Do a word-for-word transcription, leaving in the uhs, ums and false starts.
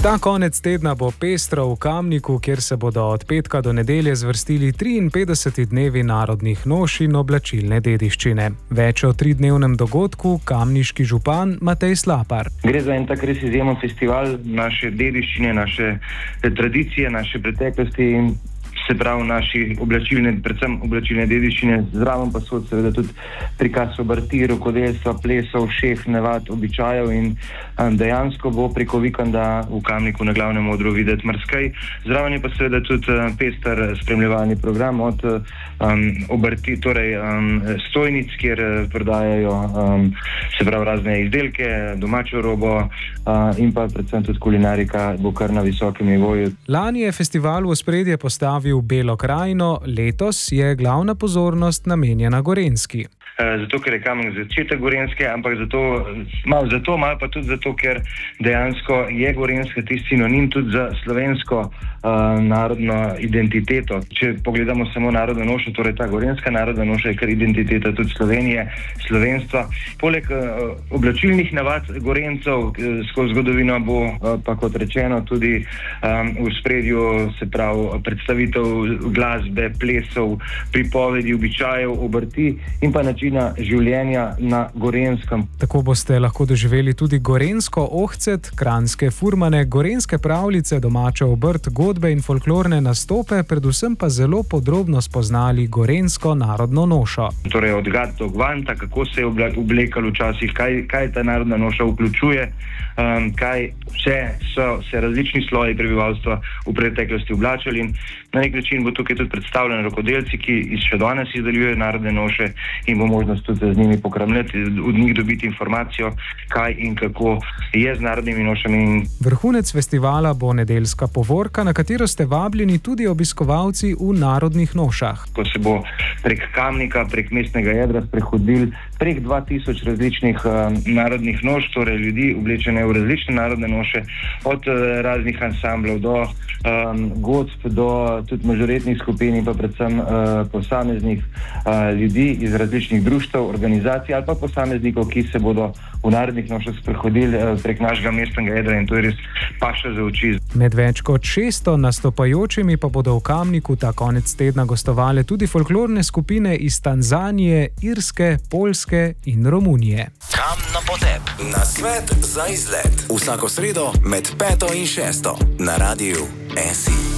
Ta konec tedna bo pestro v Kamniku, kjer se bodo od petka do nedelje zvrstili triinpetdeseti dnevi narodnih noš in oblačilne dediščine. Več o tridnevnem dogodku kamniški župan Matej Slapar. Gre za en tak res izjemen festival naše dediščine, naše tradicije, naše preteklosti in se pravi naši oblačilne, predvsem oblačilne dediščine, zraven pa so seveda tudi prikaz obrti, rokodelstva, plesov, šeh, navad, običajev in um, dejansko bo preko vikenda v Kamniku na glavnem odru videti marsikaj. Zraven je pa seveda tudi uh, pester spremljevalni program od um, obrti, torej um, stojnic, kjer uh, prodajajo um, se pravi razne izdelke, domačo robo uh, in pa predvsem tudi kulinarika bo kar na visokem nivoju. Lani je festival v ospredje postavil v Belo krajino, letos je glavna pozornost namenjena Gorenjski. Zato, ker je Kamnik začetek Gorenjske, ampak zato, malo zato, malo pa tudi zato, ker dejansko je Gorenjska tisti sinonim tudi za slovensko uh, narodno identiteto. Če pogledamo samo narodno nošo, torej ta Gorenjska narodna noša je kar identiteta tudi Slovenije, slovenstva. Poleg uh, oblačilnih navad Gorenjcev uh, skozi zgodovino bo uh, pa kot rečeno tudi um, v spredju se pravi predstavitev glasbe, plesov, pripovedi, običajev, obrti in pa način življenja na Gorenjskem. Tako boste lahko doživeli tudi gorenjsko ohcet, kranjske furmane, gorenjske pravljice, domačo obrt, godbe in folklorne nastope, predvsem pa zelo podrobno spoznali gorenjsko narodno nošo. Torej od gat do gvanta, kako se je oblekalo včasih, kaj, kaj ta narodna noša vključuje, um, kaj vse so se različni sloji prebivalstva v preteklosti oblačili in na nek način bo tukaj tudi predstavljeni rokodelci, ki še danes izdeljujejo narodne noše in bo možnost tudi z njimi pokramljati, od njih dobiti informacijo, kaj in kako je z narodnimi nošami. Vrhunec festivala bo nedeljska povorka, na katero ste vabljeni tudi obiskovalci v narodnih nošah. Ko se bo prek Kamnika, prek mestnega jedra sprehodil prek dva tisoč različnih uh, narodnih noš, torej ljudi oblečene v različne narodne noše, od uh, raznih ansamblov do um, godb, do tudi mažoretnih skupin in pa predvsem uh, posameznih uh, ljudi iz različnih društev, organizacij ali pa posameznikov, ki se bodo v narodnih nošah sprehodili uh, prek našega mestnega jedra in to je res paša za oči. Med več kot šeststo nastopajočimi pa bodo v Kamniku ta konec tedna gostovale tudi folklorne skupine iz Tanzanije, Irske, Poljske in Romunije. Kam na potep? Na svet za izlet. Vsako sredo med peto in šesto na Radiu S I.